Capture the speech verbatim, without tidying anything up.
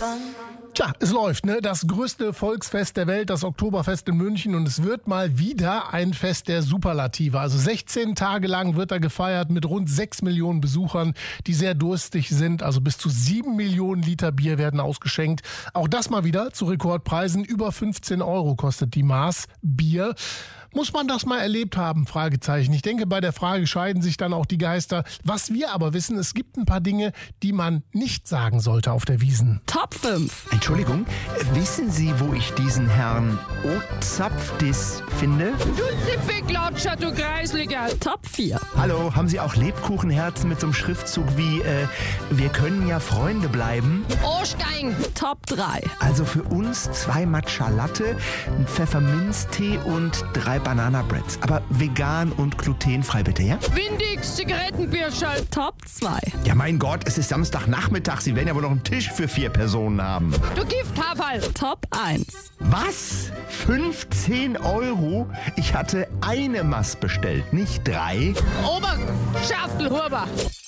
Tja, es läuft, ne? Das größte Volksfest der Welt, das Oktoberfest in München, und es wird mal wieder ein Fest der Superlative. Also sechzehn Tage lang wird da gefeiert mit rund sechs Millionen Besuchern, die sehr durstig sind. Also bis zu sieben Millionen Liter Bier werden ausgeschenkt. Auch das mal wieder zu Rekordpreisen. Über fünfzehn Euro kostet die Maß Bier. Muss man das mal erlebt haben? Fragezeichen. Ich denke, bei der Frage scheiden sich dann auch die Geister. Was wir aber wissen, es gibt ein paar Dinge, die man nicht sagen sollte auf der Wiesn. Top fünf. Entschuldigung, wissen Sie, wo ich diesen Herrn Ozapfdis finde? Du Zipfelklatscher, du Kreisliger. Top vier. Hallo, haben Sie auch Lebkuchenherzen mit so einem Schriftzug wie äh, wir können ja Freunde bleiben? Ohrstein. Top drei. Also für uns zwei Matcha Latte, ein Pfefferminztee und drei Banana Breads. Aber vegan und glutenfrei bitte, ja? Windix Zigarettenbierschall. Top zwei. Ja, mein Gott, es ist Samstagnachmittag. Sie werden ja wohl noch einen Tisch für vier Personen haben. Du Gifthaferl. Top eins. Was? fünfzehn Euro? Ich hatte eine Maß bestellt, nicht drei. Oberschaftelhuber.